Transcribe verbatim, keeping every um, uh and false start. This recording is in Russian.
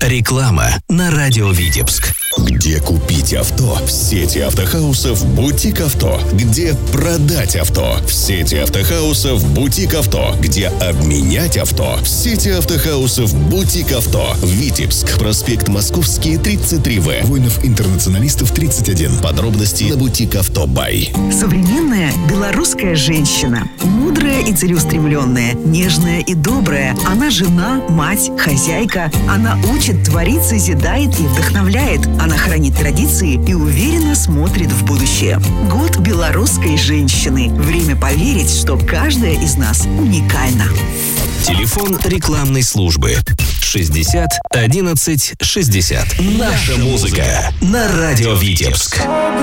Реклама на радио Витебск. Где купить авто? В сети автохаусов «Бутик Авто». Где продать авто? В сети автохаусов «Бутик Авто». Где обменять авто? В сети автохаусов «Бутик Авто». Витебск, проспект Московский, тридцать три вэ. Воинов-интернационалистов, тридцать один. Подробности на «Бутик Авто Бай». Современная белорусская женщина. Мудрая и целеустремленная, нежная и добрая. Она жена, мать, хозяйка. Она учит, творит, созидает и вдохновляет. Она хранит традиции и уверенно смотрит в будущее. Год белорусской женщины. Время поверить, что каждая из нас уникальна. Телефон рекламной службы шестьдесят одиннадцать шестьдесят. Наша музыка на радио Витебск.